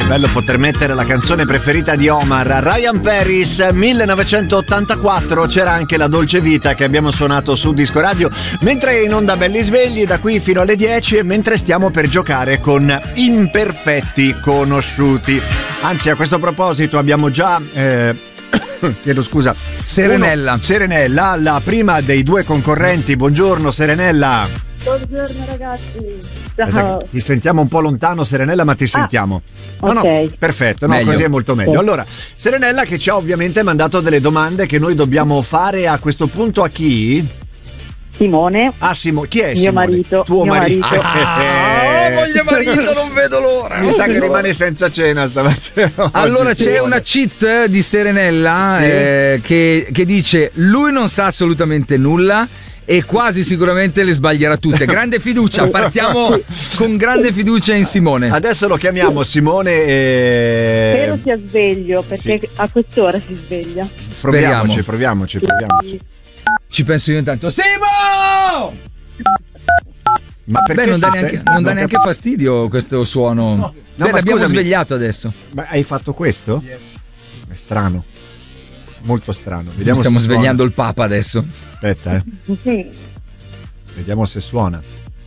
Bello poter mettere la canzone preferita di Omar, Ryan Paris, 1984. C'era anche La Dolce Vita che abbiamo suonato su Disco Radio mentre è in onda Belli Svegli da qui fino alle 10 e mentre stiamo per giocare con Imperfetti Conosciuti. Anzi, a questo proposito abbiamo già chiedo scusa, Serenella, la prima dei due concorrenti. Buongiorno Serenella. Buongiorno ragazzi. Ciao. Ti sentiamo un po' lontano Serenella, ma ti sentiamo. Ok. Perfetto, Meglio. così è molto meglio. Allora, Serenella che ci ha ovviamente mandato delle domande che noi dobbiamo fare a questo punto a chi? Simone. Chi è Mio Simone? marito. Tuo Mio marito. Moglie marito, non vedo l'ora. Mi sa che rimane senza cena stamattina. Allora c'è una cheat di Serenella che dice: lui non sa assolutamente nulla e quasi sicuramente le sbaglierà tutte. Grande fiducia, partiamo con grande fiducia in Simone. Adesso lo chiamiamo Simone e... Spero sia sveglio perché a quest'ora si sveglia. Proviamoci. Ci penso io intanto. Simo! Ma perché non dà neanche fastidio questo suono. No, Beh, ma l'abbiamo scusami. svegliato adesso. Ma hai fatto questo? È strano. Molto strano. Vediamo Stiamo se svegliando il Papa adesso. Aspetta, Sì. Vediamo se suona.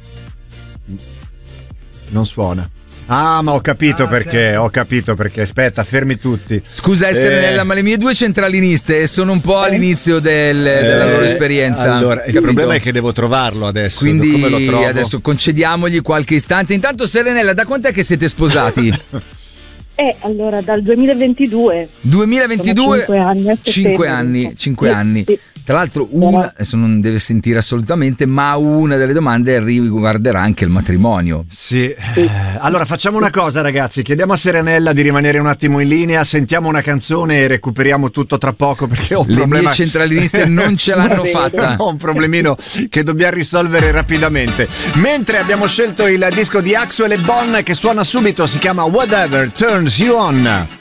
Non suona. Ah, ma ho capito perché. Aspetta, fermi tutti. Scusa Serenella, ma le mie due centraliniste sono un po' all'inizio della loro esperienza. Allora, il capito? problema è che devo trovarlo adesso. Quindi come lo trovo? adesso concediamogli qualche istante. Intanto Serenella, da quant'è che siete sposati? Allora dal 2022. 2022? Sono 5 anni. 5 anni. Sì. Tra l'altro adesso non deve sentire assolutamente, ma una delle domande riguarderà anche il matrimonio. Sì. Allora facciamo una cosa ragazzi, chiediamo a Serenella di rimanere un attimo in linea, sentiamo una canzone e recuperiamo tutto tra poco perché ho un Le problema. mie centraliniste non ce l'hanno fatta. Ho un problemino che dobbiamo risolvere rapidamente. Mentre abbiamo scelto il disco di Axwell e Bonn che suona subito, si chiama Whatever Turns You On.